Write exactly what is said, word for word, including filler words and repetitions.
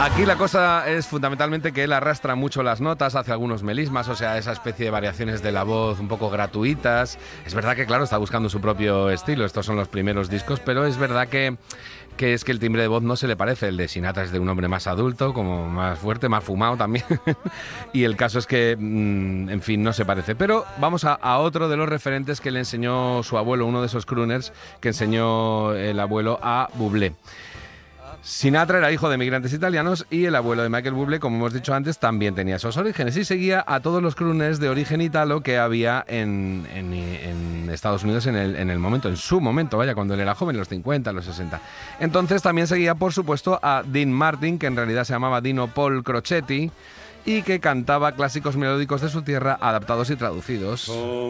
Aquí la cosa es fundamentalmente que él arrastra mucho las notas, hace algunos melismas, o sea, esa especie de variaciones de la voz un poco gratuitas. Es verdad que, claro, está buscando su propio estilo, estos son los primeros discos, pero es verdad que, que es que el timbre de voz no se le parece. El de Sinatra es de un hombre más adulto, como más fuerte, más fumado también. Y el caso es que, mmm, en fin, no se parece. Pero vamos a, a otro de los referentes que le enseñó su abuelo, uno de esos crooners que enseñó el abuelo a Bublé. Sinatra era hijo de migrantes italianos y el abuelo de Michael Bublé, como hemos dicho antes, también tenía esos orígenes y seguía a todos los crooners de origen italo que había en, en, en Estados Unidos en el, en el momento, en su momento, vaya, cuando él era joven, en los cincuenta, en los sesenta. Entonces también seguía, por supuesto, a Dean Martin, que en realidad se llamaba Dino Paul Crocetti, y que cantaba clásicos melódicos de su tierra adaptados y traducidos.